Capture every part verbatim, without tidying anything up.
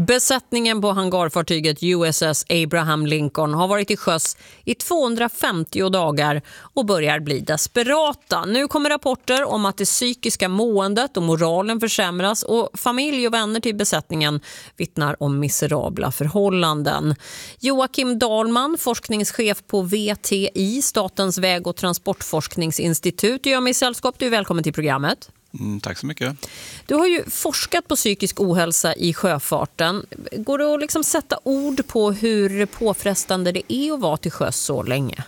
Besättningen på hangarfartyget U S S Abraham Lincoln har varit i sjöss i tvåhundrafemtio dagar och börjar bli desperata. Nu kommer rapporter om att det psykiska måendet och moralen försämras och familj och vänner till besättningen vittnar om miserabla förhållanden. Joakim Dahlman, forskningschef på V T I, Statens väg- och transportforskningsinstitut, gör mig sällskap. Du är välkommen till programmet. Mm, tack så mycket. Du har ju forskat på psykisk ohälsa i sjöfarten. Går det att liksom sätta ord på hur påfrestande det är att vara till sjöss så länge?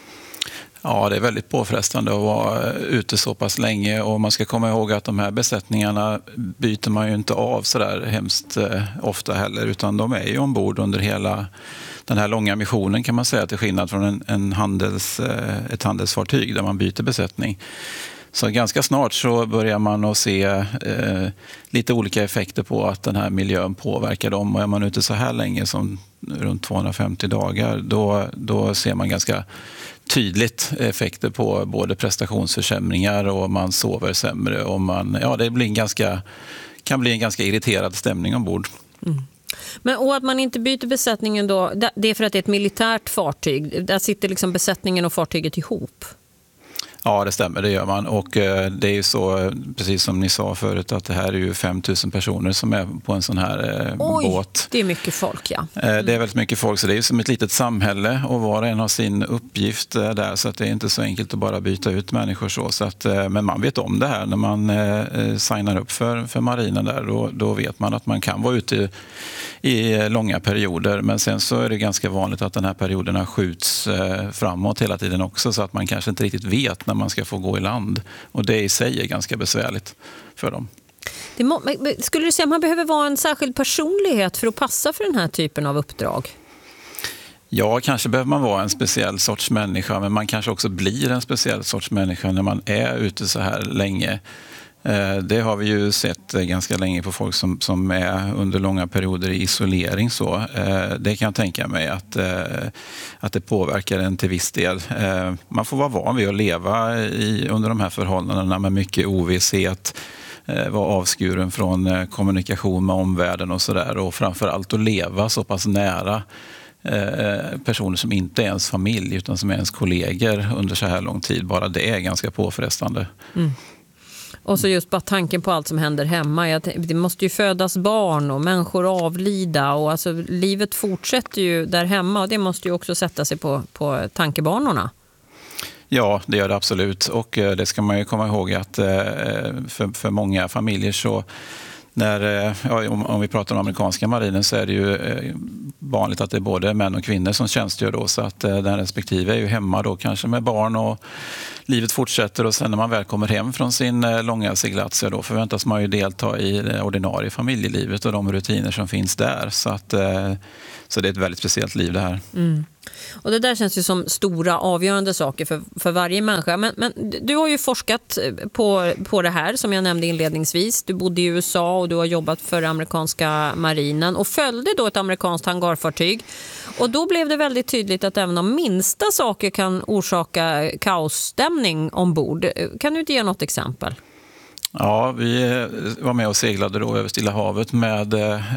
Ja, det är väldigt påfrestande att vara ute så pass länge, och man ska komma ihåg att de här besättningarna byter man ju inte av så där hemskt ofta heller, utan de är ju ombord under hela den här långa missionen, kan man säga, till skillnad från en, en handels, ett handelsfartyg där man byter besättning. Så ganska snart så börjar man att se eh, lite olika effekter på att den här miljön påverkar dem. Och är man ute så här länge som runt tvåhundrafemtio dagar, då, då ser man ganska tydligt effekter på både prestationsförsämringar och man sover sämre. Och man, ja, det blir en ganska, kan bli en ganska irriterad stämning ombord. Mm. Men och att man inte byter besättningen då, det är för att det är ett militärt fartyg. Där sitter liksom besättningen och fartyget ihop. Ja, det stämmer, det gör man. Och det är ju så, precis som ni sa förut, att det här är ju fem tusen personer som är på en sån här eh, Oj, båt. Det är mycket folk, ja. Mm. Det är väldigt mycket folk, så det är ju som ett litet samhälle och var och en har sin uppgift där, så att det är inte så enkelt att bara byta ut människor så. så att, men man vet om det här när man eh, signar upp för, för marinen där. Då, då vet man att man kan vara ute i, i långa perioder, men sen så är det ganska vanligt att den här perioderna skjuts eh, framåt hela tiden också, så att man kanske inte riktigt vet när man ska få gå i land. Och det i sig är ganska besvärligt för dem. Det må, skulle du säga att man behöver vara en särskild personlighet för att passa för den här typen av uppdrag? Ja, kanske behöver man vara en speciell sorts människa, men man kanske också blir en speciell sorts människa när man är ute så här länge. Det har vi ju sett ganska länge på folk som, som är under långa perioder i isolering. Så. Det kan jag tänka mig att, att det påverkar en till viss del. Man får vara van vid att leva i, under de här förhållandena med mycket ovisshet, vara avskuren från kommunikation med omvärlden och sådär. Och framförallt att leva så pass nära personer som inte är ens familj utan som är ens kollegor under så här lång tid. Bara det är ganska påfrestande. Mm. Och så just bara tanken på allt som händer hemma. Det måste ju födas barn och människor avlida. Och alltså, livet fortsätter ju där hemma. Och det måste ju också sätta sig på, på tankebanorna. Ja, det gör det absolut. Och det ska man ju komma ihåg att för, för många familjer så... När, ja, om, om vi pratar om amerikanska marinen så är det ju eh, vanligt att det är både män och kvinnor som tjänstgör då, så att eh, den respektive är ju hemma då kanske med barn och livet fortsätter, och sen när man väl kommer hem från sin eh, långa seglats, ja, då förväntas man ju delta i det ordinarie familjelivet och de rutiner som finns där, så att eh, så det är ett väldigt speciellt liv det här. Mm. Och det där känns ju som stora avgörande saker för, för varje människa. Men, men du har ju forskat på, på det här som jag nämnde inledningsvis. Du bodde i U S A och du har jobbat för amerikanska marinen och följde då ett amerikanskt hangarfartyg. Och då blev det väldigt tydligt att även de minsta saker kan orsaka kaosstämning ombord. Kan du inte ge något exempel? Ja, vi var med och seglade då över Stilla havet med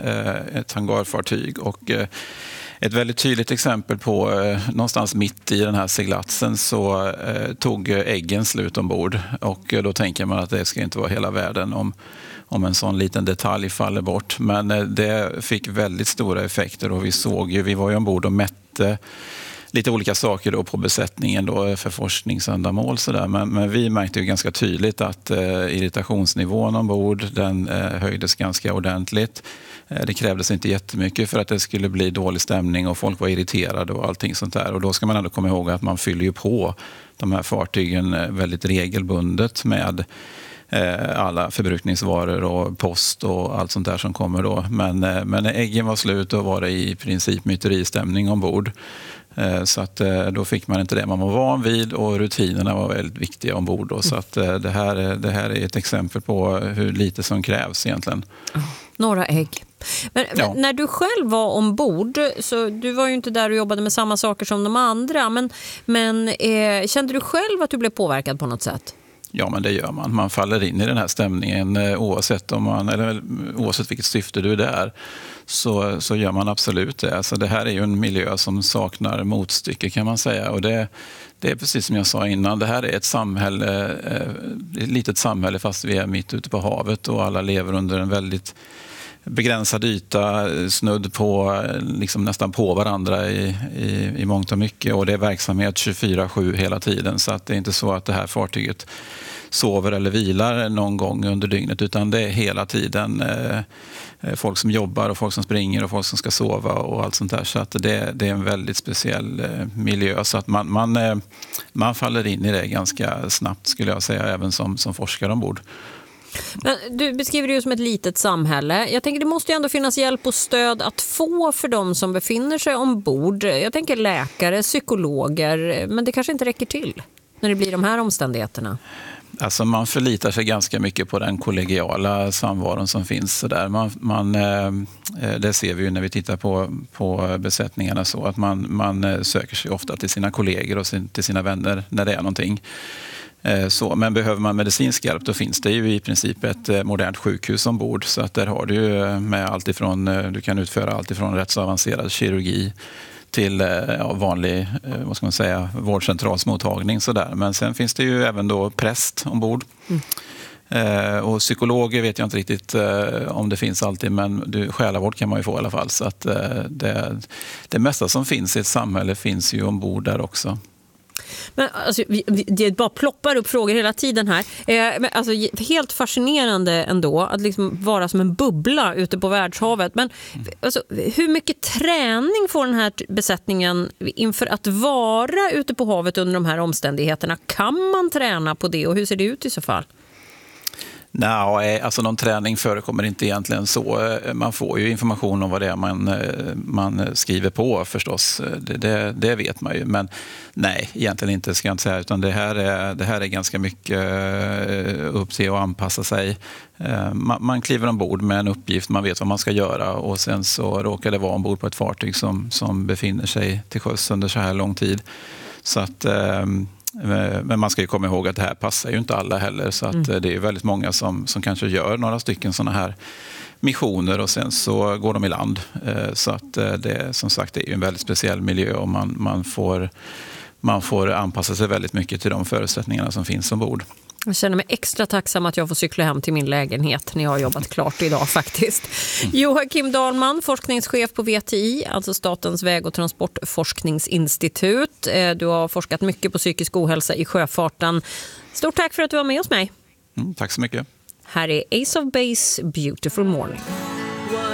ett hangarfartyg, och ett väldigt tydligt exempel på någonstans mitt i den här seglatsen så tog äggen slut ombord, och då tänker man att det ska inte vara hela världen om, om en sån liten detalj faller bort, men det fick väldigt stora effekter, och vi såg ju, vi var ju ombord och mätte lite olika saker då på besättningen då för forskningsändamål så där. Men, men vi märkte ju ganska tydligt att eh, irritationsnivån ombord den eh, höjdes ganska ordentligt. Eh, det krävdes inte jättemycket för att det skulle bli dålig stämning och folk var irriterade och allting sånt där. Och då ska man ändå komma ihåg att man fyller ju på de här fartygen väldigt regelbundet med eh, alla förbrukningsvaror och post och allt sånt där som kommer då. Men, eh, men när äggen var slut då var det i princip myteristämning ombord. Så att då fick man inte det man var van vid, och rutinerna var väldigt viktiga ombord. Då. Så att det här, det här är ett exempel på hur lite som krävs egentligen. Några ägg. Men, ja. men när du själv var ombord, så du var ju inte där och jobbade med samma saker som de andra, men, men eh, kände du själv att du blev påverkad på något sätt? Ja, men det gör man. Man faller in i den här stämningen oavsett, om man, eller, oavsett vilket syfte du är där. Så, så gör man absolut det. Alltså det här är ju en miljö som saknar motstycke, kan man säga. Och det, det är precis som jag sa innan. Det här är ett samhälle, ett litet samhälle fast vi är mitt ute på havet och alla lever under en väldigt begränsad yta, snudd på, liksom nästan på varandra i, i, i mångt och mycket. Och det är verksamhet tjugofyra sju hela tiden, så att det är inte så att det här fartyget sover eller vilar någon gång under dygnet, utan det är hela tiden eh, folk som jobbar och folk som springer och folk som ska sova och allt sånt där. Så att det, det är en väldigt speciell eh, miljö, så att man, man, eh, man faller in i det ganska snabbt, skulle jag säga, även som, som forskare ombord. Men du beskriver det ju som ett litet samhälle. Jag tänker det måste ju ändå finnas hjälp och stöd att få för de som befinner sig ombord. Jag tänker läkare, psykologer, men det kanske inte räcker till när det blir de här omständigheterna. Alltså man förlitar sig ganska mycket på den kollegiala samvaron som finns där. Man, man, det ser vi ju när vi tittar på, på besättningarna, så att man, man söker sig ofta till sina kollegor och sin, till sina vänner när det är någonting. Så, men behöver man medicinsk hjälp, då finns det ju i princip ett modernt sjukhus ombord. Så att där har du ju med allt ifrån, du kan utföra allt ifrån rätt så avancerad kirurgi till ja, vanlig, vad ska man säga, vårdcentralsmottagning. Så där. Men sen finns det ju även då präst ombord. Mm. Eh, och psykologer vet jag inte riktigt eh, om det finns alltid, men du, själavård kan man ju få i alla fall. Så att, eh, det, det mesta som finns i ett samhälle finns ju ombord där också. Men alltså, vi, vi, det bara ploppar upp frågor hela tiden här. Eh, men, alltså, helt fascinerande ändå att liksom vara som en bubbla ute på världshavet. Men alltså, hur mycket träning får den här besättningen inför att vara ute på havet under de här omständigheterna? Kan man träna på det och hur ser det ut i så fall? Nej, alltså någon träning förekommer inte egentligen så. Man får ju information om vad det är man, man skriver på förstås. Det, det, det vet man ju. Men nej, egentligen inte, ska jag inte säga. Utan det här är, det här är ganska mycket upp till att anpassa sig. Man, man kliver ombord med en uppgift, man vet vad man ska göra. Och sen så råkar det vara ombord på ett fartyg som, som befinner sig till sjöss under så här lång tid. Så att... Men man ska ju komma ihåg att det här passar ju inte alla heller, så att mm. det är väldigt många som, som kanske gör några stycken sådana här missioner och sen så går de i land. Så att det, som sagt, det är ju en väldigt speciell miljö och man, man, får, man får anpassa sig väldigt mycket till de förutsättningarna som finns ombord. Jag känner mig extra tacksam att jag får cykla hem till min lägenhet när jag har jobbat klart idag faktiskt. Mm. Joakim Dahlman, forskningschef på V T I, alltså Statens väg- och transportforskningsinstitut. Du har forskat mycket på psykisk ohälsa i sjöfarten. Stort tack för att du var med hos mig. Mm, tack så mycket. Här är Ace of Base, Beautiful Morning.